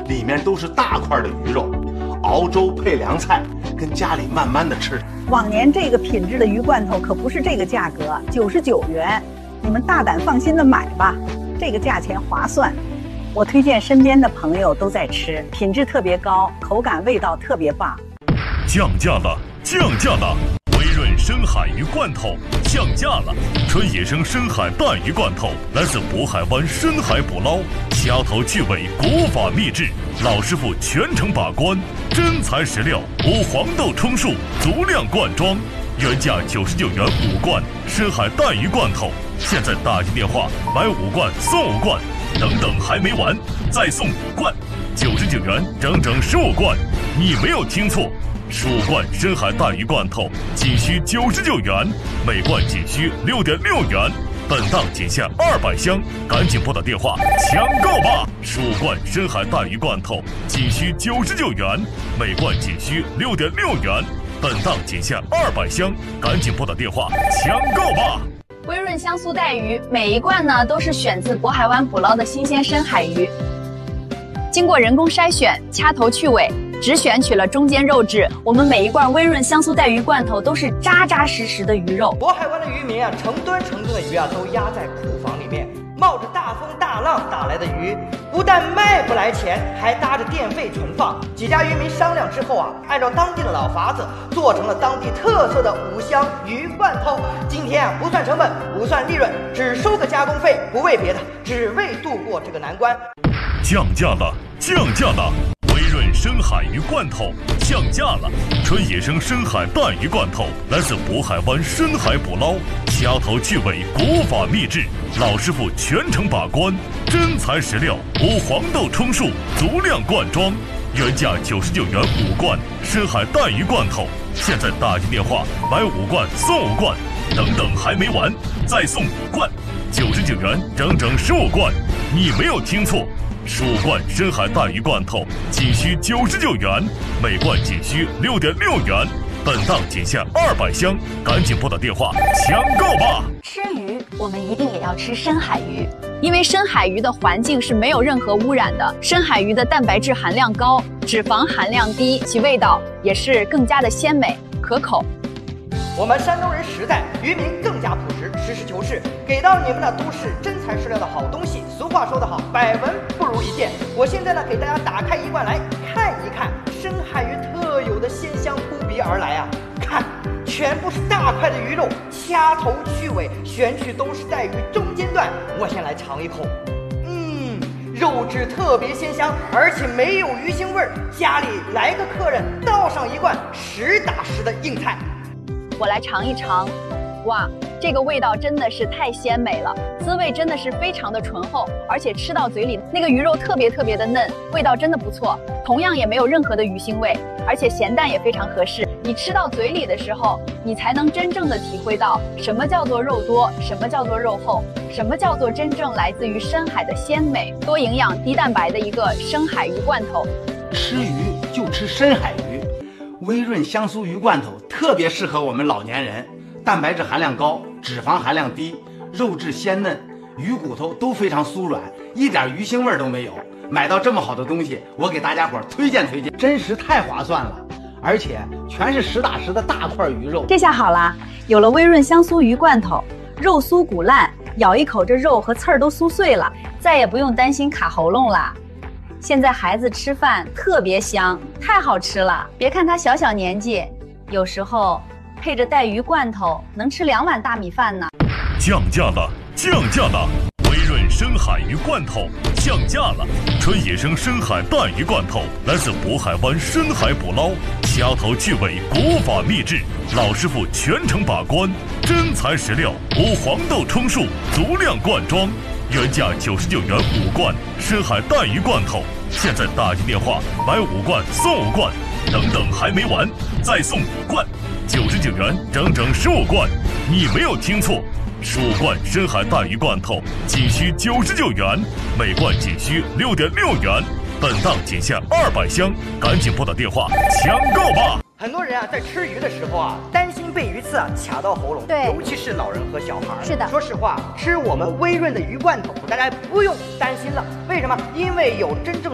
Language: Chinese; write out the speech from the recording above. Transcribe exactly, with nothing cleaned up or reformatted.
里面都是大块的鱼肉，熬粥配凉菜，跟家里慢慢的吃。 往年这个品质的鱼罐头可不是这个价格，九十九元，你们大胆放心的买吧，这个价钱划算。我推荐身边的朋友都在吃，品质特别高，口感味道特别棒。 降价了，降价了！微润深海鱼罐头降价了，纯野生深海带鱼罐头，来自渤海湾深海捕捞，掐头去尾，国法秘制，老师傅全程把关，真材实料，无黄豆充数，足量灌装，原价九十九元五罐深海带鱼罐头，现在打进电话买五罐送五罐，等等还没完，再送五罐，九十九元整整十五罐，你没有听错。十五罐深海带鱼罐头仅需九十九元，每罐仅需六点六元，本档仅限二百箱，赶紧拨打电话抢购吧！十五罐深海带鱼罐头仅需九十九元，每罐仅需六点六元，本档仅限二百箱，赶紧拨打电话抢购吧！ 微润香酥带鱼，每一罐呢都是选自渤海湾捕捞的新鲜深海鱼，经过人工筛选，掐头去尾。只选取了中间肉质，我们每一罐微润香酥带鱼罐头都是扎扎实实的鱼肉。 渤海湾的渔民啊，成吨成吨的鱼啊，都压在库房里面，冒着大风大浪打来的鱼，不但卖不来钱，还搭着电费存放。几家渔民商量之后啊，按照当地的老法子，做成了当地特色的五香鱼罐头。今天啊，不算成本，不算利润，只收个加工费，不为别的，只为度过这个难关。 降价了，降价了！微润深海鱼罐头降价了，纯野生深海带鱼罐头，来自渤海湾深海捕捞，掐头去尾，国法秘制，老师傅全程把关，真材实料，无黄豆充数，足量灌装，原价九十九元五罐深海带鱼罐头，现在打进电话买五罐送五罐，等等还没完，再送五罐，九十九元整整十五罐，你没有听错。十五罐深海带鱼罐头仅需九十九元，每罐仅需六点六元，本档仅限二百箱，赶紧拨打电话抢购吧！ 吃鱼，我们一定也要吃深海鱼，因为深海鱼的环境是没有任何污染的，深海鱼的蛋白质含量高，脂肪含量低，其味道也是更加的鲜美可口。 我们山东人实在，渔民更加朴实，实事求是，给到你们的都是真材实料的好东西。俗话说得好，百闻不如一见。我现在呢，给大家打开一罐来看一看，深海鱼特有的鲜香扑鼻而来啊！看，全部是大块的鱼肉，掐头去尾，选取都是带鱼中间段。我先来尝一口，嗯，肉质特别鲜香，而且没有鱼腥味儿。家里来个客人，倒上一罐实打实的硬菜。 我来尝一尝，哇，这个味道真的是太鲜美了，滋味真的是非常的醇厚，而且吃到嘴里那个鱼肉特别特别的嫩，味道真的不错，同样也没有任何的鱼腥味，而且咸淡也非常合适。你吃到嘴里的时候，你才能真正的体会到什么叫做肉多，什么叫做肉厚，什么叫做真正来自于深海的鲜美、多营养、低蛋白的一个深海鱼罐头。 吃鱼就吃深海鱼，微润香酥鱼罐头特别适合我们老年人，蛋白质含量高，脂肪含量低，肉质鲜嫩，鱼骨头都非常酥软，一点鱼腥味都没有。买到这么好的东西，我给大家伙推荐推荐，真实太划算了，而且全是实打实的大块鱼肉。 这下好了，有了微润香酥鱼罐头，肉酥骨烂，咬一口这肉和刺儿都酥碎了，再也不用担心卡喉咙了。现在孩子吃饭特别香，太好吃了。别看他小小年纪，有时候配着带鱼罐头能吃两碗大米饭呢。 降价了，降价了！微润深海鱼罐头降价了，纯野生深海带鱼罐头，来自渤海湾深海捕捞，掐头去尾，国法秘制，老师傅全程把关，真材实料，无黄豆充数，足量灌装，原价九十九元五罐深海带鱼罐头，现在打进电话买五罐送五罐，等等还没完，再送五罐，九十九元整整十五罐，你没有听错。十五罐深海带鱼罐头仅需九十九元，每罐仅需六点六元，本档仅限二百箱，赶紧拨打电话抢购吧！ 很多人啊，在吃鱼的时候啊，担心被鱼刺啊卡到喉咙， 对， 尤其是老人和小孩。 是的， 说实话，吃我们微润的鱼罐头，大家不用担心了。为什么？因为有真正